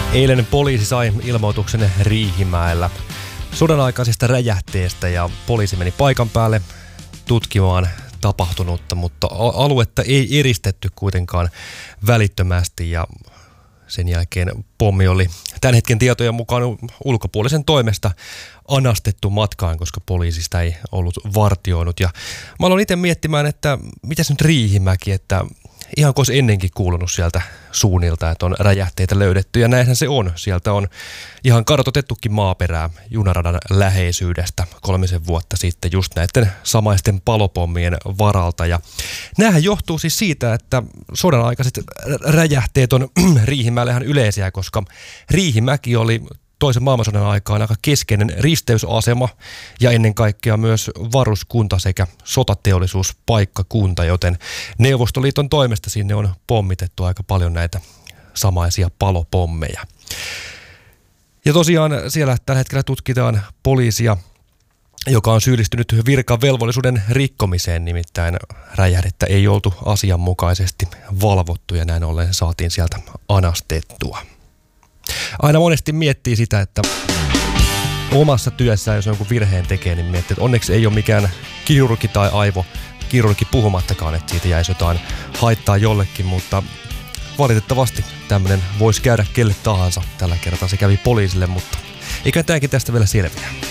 Eilen poliisi sai ilmoituksen Riihimäellä sodan aikaisesta räjähteestä ja poliisi meni paikan päälle tutkimaan tapahtunutta, mutta aluetta ei eristetty kuitenkaan välittömästi ja sen jälkeen pommi oli tämän hetken tietojen mukaan ulkopuolisen toimesta anastettu matkaan, koska poliisista ei ollut vartioinut. Ja mä aloin itse miettimään, että mitäs nyt Riihimäki, että ihan kuin olisi ennenkin kuulunut sieltä suunnilta, että on räjähteitä löydetty. Ja näinhän se on. Sieltä on ihan kartoitettukin maaperää junaradan läheisyydestä 3 vuotta sitten just näiden samaisten palopommien varalta. Ja näähän johtuu siis siitä, että sodan aikaiset räjähteet on Riihimäellä ihan yleisiä, koska Riihimäki oli toisen maailmansodan aikaan aika keskeinen risteysasema ja ennen kaikkea myös varuskunta sekä sotateollisuuspaikkakunta, joten Neuvostoliiton toimesta sinne on pommitettu aika paljon näitä samaisia palopommeja. Ja tosiaan siellä tällä hetkellä tutkitaan poliisia, joka on syyllistynyt virkavelvollisuuden rikkomiseen, nimittäin räjähdettä ei oltu asianmukaisesti valvottu ja näin ollen saatiin sieltä anastettua. Aina monesti miettii sitä, että omassa työssään, jos jonkun virheen tekee, niin miettii, että onneksi ei ole mikään kirurgi tai aivokirurgi puhumattakaan, että siitä jäisi jotain haittaa jollekin, mutta valitettavasti tämmöinen voisi käydä kelle tahansa. Tällä kertaa se kävi poliisille, mutta eikä tämäkin tästä vielä selviä.